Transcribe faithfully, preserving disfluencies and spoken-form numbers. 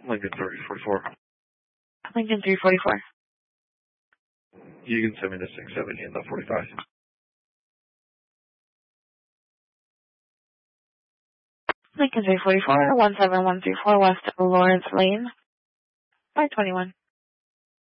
Lincoln three forty-four. Lincoln three forty-four. You can send me to six seventy in the forty-five. Lincoln three forty-four, one seven one three four West Lawrence Lane, five twenty-one.